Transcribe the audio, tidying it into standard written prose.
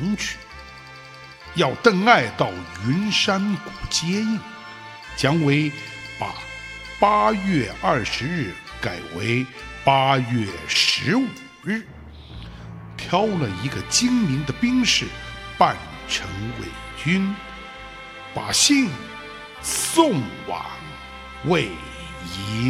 迎去，要邓艾到云山谷接应，姜维把8月20日改为8月15日，挑了一个精明的兵士扮成伪军，把信送往魏营。